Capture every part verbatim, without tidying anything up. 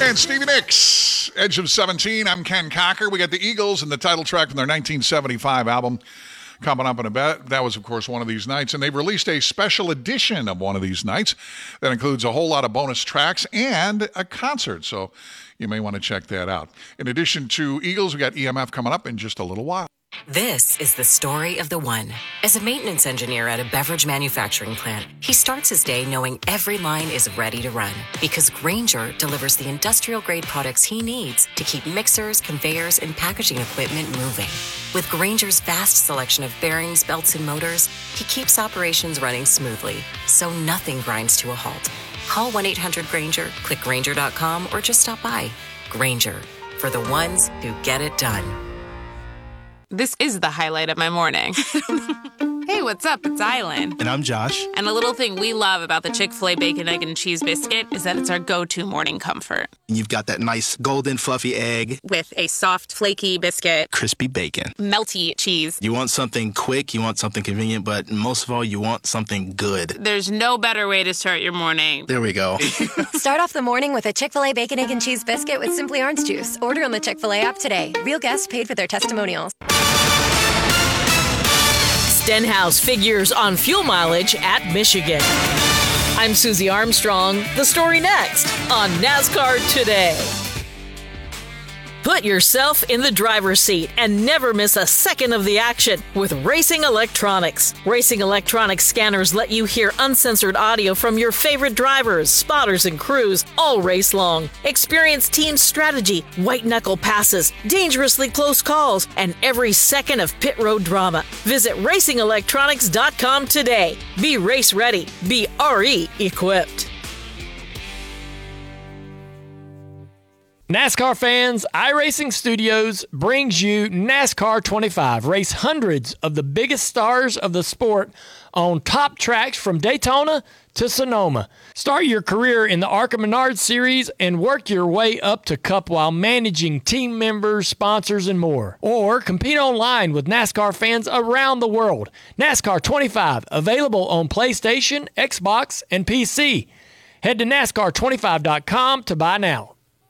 And Stevie Nicks, Edge of seventeen. I'm Ken Cocker. We got the Eagles and the title track from their nineteen seventy-five album coming up in a bit. That was, of course, One of These Nights. And they've released a special edition of One of These Nights that includes a whole lot of bonus tracks and a concert. So you may want to check that out. In addition to Eagles, we got E M F coming up in just a little while. This is the story of the one. As a maintenance engineer at a beverage manufacturing plant, he starts his day knowing every line is ready to run because Grainger delivers the industrial-grade products he needs to keep mixers, conveyors, and packaging equipment moving. With Grainger's vast selection of bearings, belts, and motors, he keeps operations running smoothly, so nothing grinds to a halt. Call one eight hundred Grainger, click Grainger dot com, or just stop by. Grainger, for the ones who get it done. This is the highlight of my morning. Hey, what's up? It's Island. And I'm Josh. And a little thing we love about the Chick-fil-A Bacon, Egg, and Cheese Biscuit is that it's our go-to morning comfort. You've got that nice golden fluffy egg. With a soft, flaky biscuit. Crispy bacon. Melty cheese. You want something quick, you want something convenient, but most of all, you want something good. There's no better way to start your morning. There we go. Start off the morning with a Chick-fil-A Bacon, Egg, and Cheese Biscuit with Simply Orange Juice. Order on the Chick-fil-A app today. Real guests paid for their testimonials. Stenhouse figures on fuel mileage at Michigan. I'm Susie Armstrong. The story next on NASCAR Today. Put yourself in the driver's seat and never miss a second of the action with Racing Electronics. Racing Electronics scanners let you hear uncensored audio from your favorite drivers, spotters, and crews all race long. Experience team strategy, white-knuckle passes, dangerously close calls, and every second of pit road drama. Visit racing electronics dot com today. Be race ready. Be R E equipped. NASCAR fans, iRacing Studios brings you NASCAR twenty-five. Race hundreds of the biggest stars of the sport on top tracks from Daytona to Sonoma. Start your career in the ARCA Menards Series and work your way up to Cup while managing team members, sponsors, and more. Or compete online with NASCAR fans around the world. NASCAR twenty-five, available on PlayStation, Xbox, and P C. Head to NASCAR twenty-five dot com to buy now.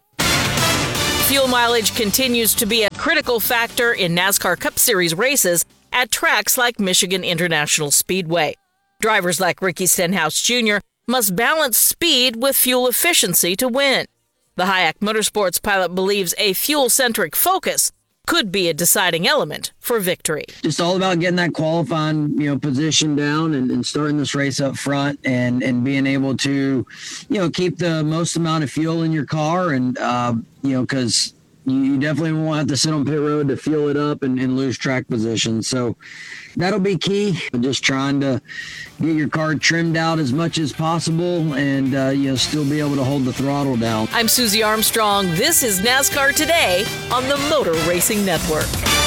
Fuel mileage continues to be a critical factor in NASCAR Cup Series races at tracks like Michigan International Speedway. Drivers like Ricky Stenhouse Junior must balance speed with fuel efficiency to win. The Hayek Motorsports pilot believes a fuel-centric focus could be a deciding element for victory. Just all about getting that qualifying, you know, position down and, and starting this race up front and, and being able to, you know, keep the most amount of fuel in your car and, uh, you know, because you, you definitely won't have to sit on pit road to fuel it up and, and lose track position. So that'll be key. Just trying to get your car trimmed out as much as possible and, uh, you know, still be able to hold the throttle down. I'm Susie Armstrong. This is NASCAR Today on the Motor Racing Network.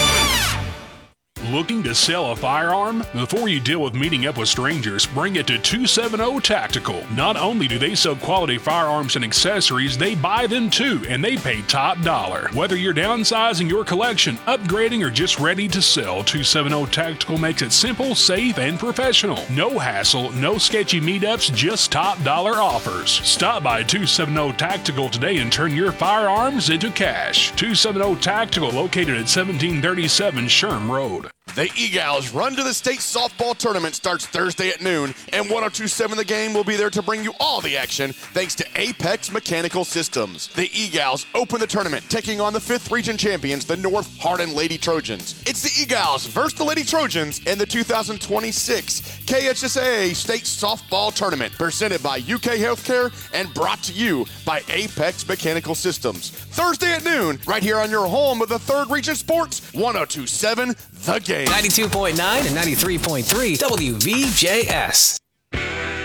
Looking to sell a firearm? Before you deal with meeting up with strangers, bring it to two seventy Tactical. Not only do they sell quality firearms and accessories, they buy them too, and they pay top dollar. Whether you're downsizing your collection, upgrading, or just ready to sell, two seventy Tactical makes it simple, safe, and professional. No hassle, no sketchy meetups, just top dollar offers. Stop by two seventy Tactical today and turn your firearms into cash. two seventy Tactical, located at seventeen thirty-seven Sherm Road. The Eagles Run to the State Softball Tournament starts Thursday at noon, and one oh two point seven The Game will be there to bring you all the action thanks to Apex Mechanical Systems. The Eagles open the tournament, taking on the fifth region champions, the North Hardin Lady Trojans. It's the Eagles versus the Lady Trojans in the two thousand twenty-six K H S A A State Softball Tournament, presented by U K Healthcare and brought to you by Apex Mechanical Systems. Thursday at noon, right here on your home of the third Region Sports, one oh two point seven The Game. ninety-two point nine and ninety-three point three W V J S.